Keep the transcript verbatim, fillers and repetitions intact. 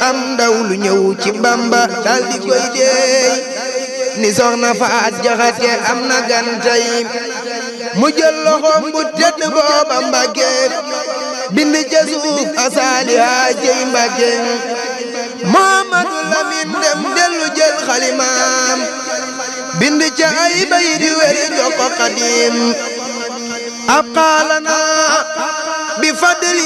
am ndaw lu ñëw ci Bamba dal di koy deey ni soxna Faat Jaxate am na gantay mu jël loxoom bu tedd booba Mbàkke bind ca suuf asaaliha jey Mbàkke Muhammadu Lamin dem dellu jël xalimaam bind ca ay bay di wéri jox ko Xaadim ab xaalana bi fadli